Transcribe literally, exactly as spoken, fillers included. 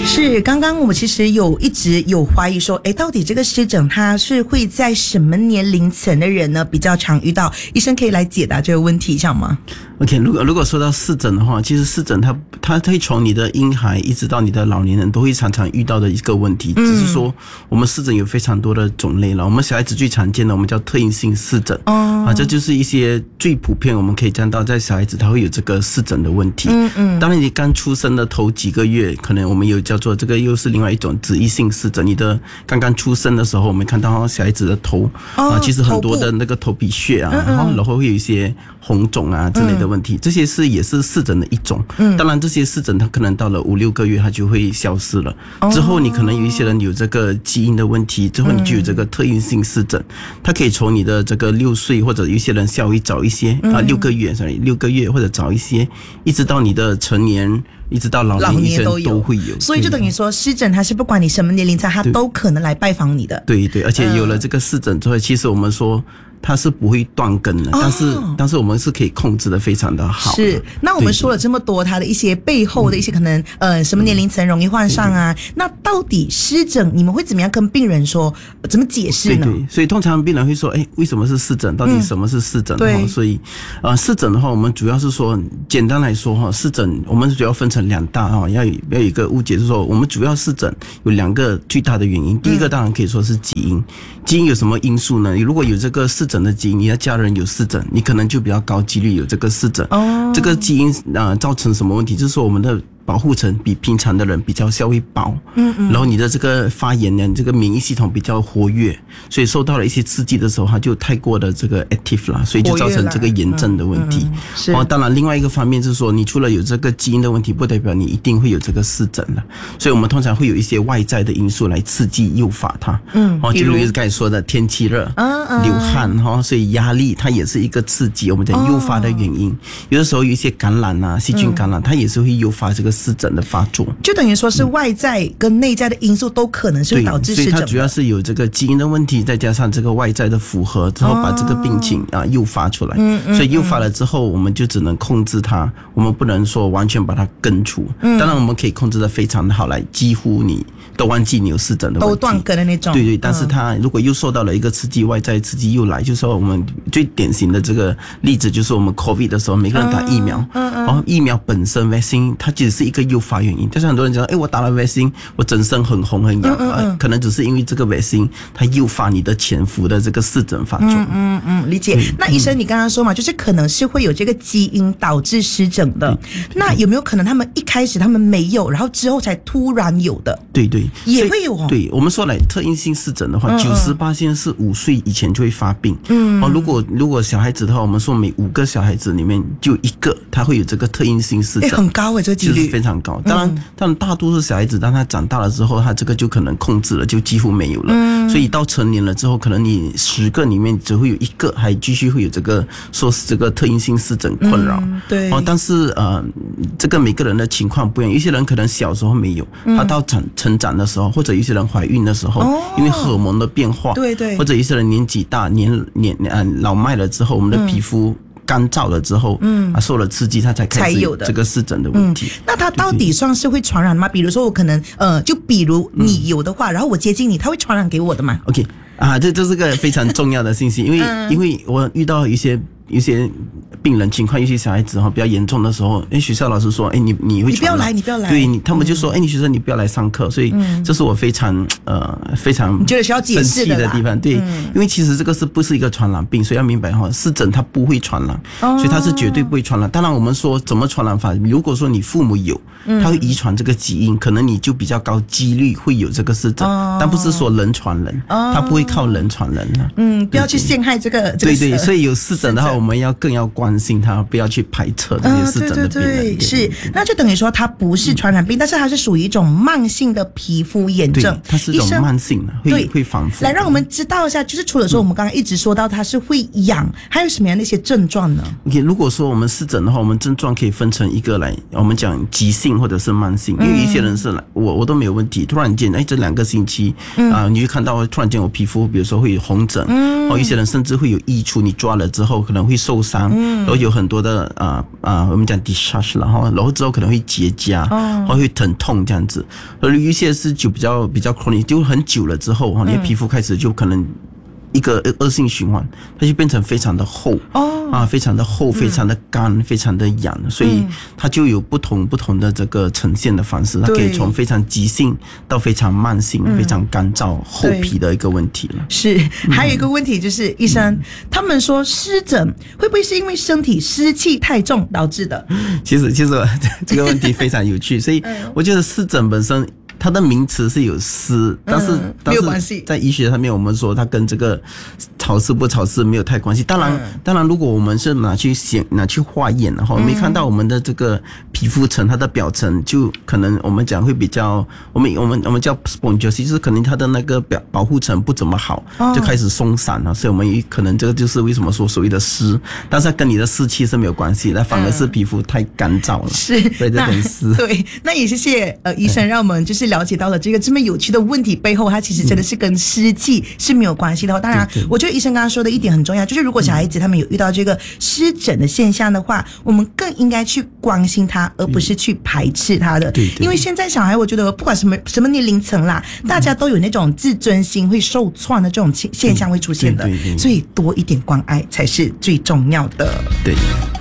是，刚刚我们其实有一直有怀疑说，诶，到底这个湿疹它是会在什么年龄层的人呢比较常遇到？医生可以来解答这个问题一下吗 ？OK， 如果如果说到湿疹的话，其实湿疹它它可以从你的婴孩一直到你的老年人都会常常遇到的一个问题，嗯、只是说我们湿疹有非常多的种类了。我们小孩子最常见的我们叫特应性湿疹，哦、啊，这就是一些最普遍我们可以见到在小孩子他会有这个湿疹的问题。嗯嗯，当然你刚出生的头几个月，可能我们有叫做这个又是另外一种脂溢性湿疹。你的刚刚出生的时候，我们看到小孩子的头、哦、啊，其实很多的那个头皮屑啊，嗯嗯然后会有一些红肿啊之类的问题，嗯、这些是也是湿疹的一种。嗯，当然这些湿疹它可能到了五六个月它就会消失了。哦、之后你可能有一些人有这个基因的问题，之后你就有这个特应性湿疹，它可以从你的这个六岁或者有一些人稍微早一些、嗯、啊，六个月 sorry 六个月或者早一些，一直到你的成年。一直到老年医生都会有， 所以就等于说湿疹它是不管你什么年龄层，它都可能来拜访你的。 对对，而且有了这个湿疹之后，其实我们说它是不会断根的，哦、但是但是我们是可以控制的非常的好的。 是，那我们说了这么多，它的一些背后的一些可能，嗯、呃，什么年龄层容易患上啊？那到底湿疹你们会怎么样跟病人说？怎么解释呢？ 对对，所以通常病人会说，哎，为什么是湿疹？到底什么是湿疹？嗯、对，所以呃，湿疹的话，我们主要是说，简单来说哈，湿疹我们主要分成两大哈，要有要有一个误解，就是说我们主要湿疹有两个最大的原因。第一个当然可以说是基因，基因有什么因素呢？如果有这个湿疹的基因，你的家人有湿疹，你可能就比较高几率有这个湿疹。哦，这个基因啊、呃、造成什么问题？就是说我们的保护层比平常的人比较稍微薄，嗯嗯，然后你的这个发炎呢，这个免疫系统比较活跃，所以受到了一些刺激的时候，它就太过的这个 active 啦，所以就造成这个炎症的问题。嗯嗯、是。哦，当然另外一个方面就是说，你除了有这个基因的问题，不代表你一定会有这个湿疹了，所以我们通常会有一些外在的因素来刺激诱发它。嗯，哦，就如刚才说的天气热，嗯嗯，流汗哈、哦，所以压力它也是一个刺激，我们讲诱发的原因。哦、有的时候有一些感染啊，细菌感染，嗯、它也是会诱发这个湿疹的发作， 就等于说是外在跟内在的因素都可能是会导致湿疹的。 所以它主要是有这个基因的问题，再加上这个外在的符合之后，把这个病情啊诱发出来。嗯嗯。所以诱发了之后，我们就只能控制它，我们不能说完全把它根除。嗯。当然，我们可以控制得非常的好，来几乎你都忘记你有湿疹的问题， 都断根的那种。 对对，但是它如果又受到了一个刺激，外在刺激又来，就是说我们最典型的这个例子就是我们 COVID 的时候，每个人打疫苗，嗯嗯，然后疫苗本身 vaccine 它只是一个诱发原因，但是很多人讲，哎，我打了 vaccine， 我整身很红很痒，嗯嗯嗯，可能只是因为这个 vaccine 它诱发你的潜伏的这个湿疹发作。 嗯嗯嗯，理解。那医生，你刚刚说嘛，就是可能是会有这个基因导致湿疹的，那有没有可能他们一开始他们没有，然后之后才突然有的？ 对对， 也会有哦。 对，我们说来特应性湿疹的话，九十八%是五岁以前就会发病。嗯，哦，如果如果小孩子的话，我们说每五个小孩子里面就有一个他会有这个特应性湿疹， 很高诶，这个几率就是非常高。当然，嗯、当然大多数小孩子当他长大了之后，他这个就可能控制了，就几乎没有了。嗯，所以到成年了之后，可能你十个里面只会有一个还继续会有这个说是这个特应性湿疹困扰。 嗯、对。 哦，但是呃，这个每个人的情况不一样，有些人可能小时候没有，嗯、他到成成长的时候，或者有些人怀孕的时候，哦、因为荷尔蒙的变化， 对对， 或者有些人年纪大、年年呃老迈了之后，我们的皮肤。嗯干燥了之后，嗯，啊，受了刺激，它才开始有这个湿疹的问题。 嗯、那它到底算是会传染吗？比如说，我可能呃，就比如你有的话，嗯、然后我接近你，它会传染给我的吗 ？OK， 啊，这这是个非常重要的信息，因为、嗯、因为我遇到一些。有些病人情况，有些小孩子哈比较严重的时候，哎，学校老师说，哎，你你会传染， 你不要来，你不要来， 对你，他们就说，哎、嗯，你学生你不要来上课，所以这是我非常呃非常你觉得需要解释的地方，对、嗯，因为其实这个是不是一个传染病，所以要明白哈，湿疹它不会传染，哦、所以它是绝对不会传染。当然，我们说怎么传染法，如果说你父母有，他会遗传这个基因，可能你就比较高几率会有这个湿疹，哦、但不是说人传人，哦、它不会靠人传人的。 嗯，不要去陷害这个，这个对对，所以有湿疹的话，我们要更要关心它，不要去排斥这些湿疹的病人。 嗯、对对对，是，那就等于说它不是传染病，嗯、但是它是属于一种慢性的皮肤炎症， 它是一种慢性的，会会反复。 来让我们知道一下，就是除了说我们刚刚一直说到它是会痒，嗯、还有什么样的一些症状呢 ？OK， 如果说我们湿疹的话，我们症状可以分成一个来，我们讲急性或者是慢性，因为一些人是来我我都没有问题，突然间哎这两个星期啊、嗯呃，你会看到突然间我皮肤比如说会有红疹，嗯，哦，一些人甚至会有溢出，你抓了之后可能能会受伤，嗯，然后有很多的啊啊、呃呃，我们讲 discharge 然后然后之后可能会结痂，哦，或会疼痛这样子。而有一些是就比较比较 chronic， 就很久了之后哈，你的皮肤开始就可能一个恶性循环，它就变成非常的厚，哦，啊，非常的厚，非常的干，嗯，非常的痒，所以它就有不同不同的这个呈现的方式，它可以从非常急性到非常慢性，嗯，非常干燥厚皮的一个问题了。 是，还有一个问题就是，医生，嗯，他们说湿疹会不会是因为身体湿气太重导致的？ 其实，其实这个问题非常有趣，所以我觉得湿疹本身。它的名词是有湿，但是、嗯、 没有关系。 在医学上面，我们说它跟这个潮湿不潮湿没有太关系。当然，嗯、当然，如果我们是拿去显拿去化验的话，没看到我们的这个皮肤层，它的表层就可能我们讲会比较，我们我们我们叫 spongy， 就是可能它的那个表保护层不怎么好，就开始松散了。所以我们可能这个就是为什么说所谓的湿，但是它跟你的湿气是没有关系的，反而是皮肤太干燥了。 是， 对，这点湿。 对，那也谢谢呃医生，让我们就是了解到了这个这么有趣的问题背后，它其实真的是跟湿气是没有关系的。当然，我觉得医生刚刚说的一点很重要，就是如果小孩子他们有遇到这个湿疹的现象的话，我们更应该去关心他，而不是去排斥他的。 对对， 因为现在小孩，我觉得不管什么什么年龄层啦，大家都有那种自尊心会受创的这种现象会出现的，所以多一点关爱才是最重要的。 对。